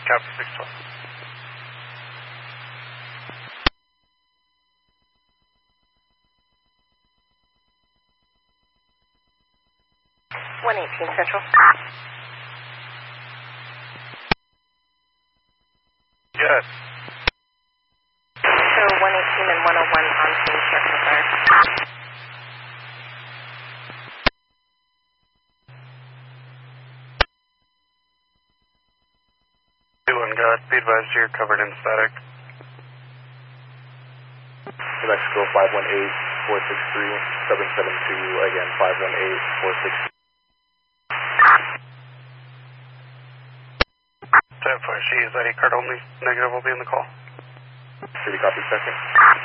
Copy 612. Central. Yes. So 118 and 101 on scene, circle fire. Doing good. Be advised you're covered in static. New Mexico 518-463-772, again 518-463. 10-4, she is ID card only. Negative will be in the call. City copy second.